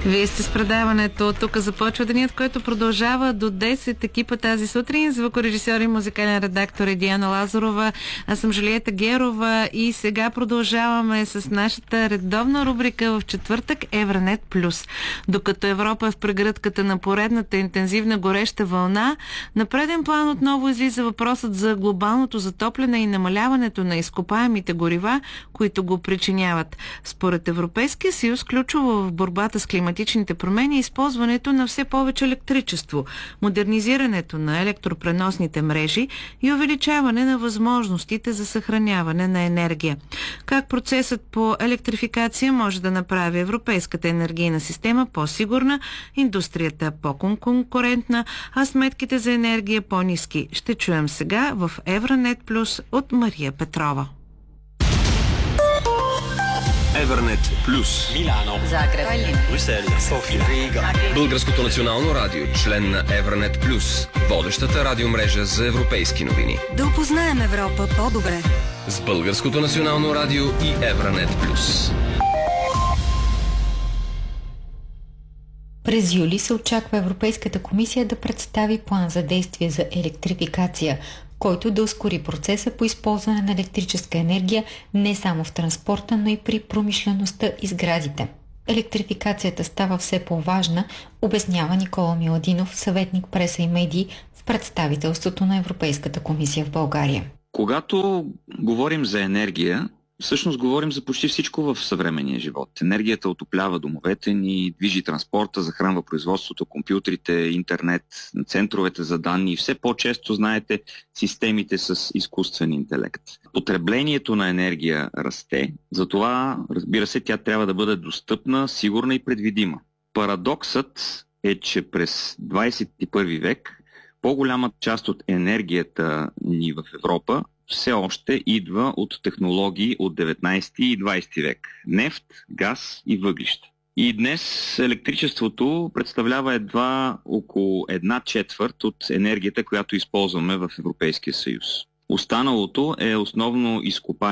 Вие сте с предаването. Тук започва денят, който продължава до 10. Екипа тази сутрин. Звукорежисьор и музикален редактор е Диана Лазарова. Аз съм Жилиета Герова и сега продължаваме с нашата редовна рубрика в четвъртък Евранет Плюс. Докато Европа е в прегръдката на поредната интензивна гореща вълна, на преден план отново излиза въпросът за глобалното затопляне и намаляването на изкопаемите горива, които го причиняват. Според Европейския съюз, ключово в борбата с климатичните промени е използването на все повече електричество, модернизирането на електропреносните мрежи и увеличаване на възможностите за съхраняване на енергия. Как процесът по електрификация може да направи европейската енергийна система по-сигурна, индустрията по-конкурентна, а сметките за енергия по-ниски? Ще чуем сега в Евранет Плюс от Мария Петрова. Евранет Плюс. Милано, Загреб, Брюксел, София, Рига. Българското национално радио, член на Евранет Плюс, водещата радиомрежа за европейски новини. Да опознаем Европа по-добре. С Българското национално радио и Евранет Плюс. През юли се очаква Европейската комисия да представи план за действие за електрификация, който да ускори процеса по използване на електрическа енергия не само в транспорта, но и при промишлеността и сградите. Електрификацията става все по-важна, обяснява Никола Миладинов, съветник преса и медии в представителството на Европейската комисия в България. Когато говорим за енергия, всъщност говорим за почти всичко в съвременния живот. Енергията отоплява домовете ни, движи транспорта, захранва производството, компютрите, интернет, центровете за данни и все по-често, знаете, системите с изкуствен интелект. Потреблението на енергия расте, затова, разбира се, тя трябва да бъде достъпна, сигурна и предвидима. Парадоксът е, че през 21 век по-голяма част от енергията ни в Европа все още идва от технологии от 19 и 20 век. Нефт, газ и въглища. И днес електричеството представлява едва около 1/4 от енергията, която използваме в Европейския съюз. Останалото е основно изкопаеми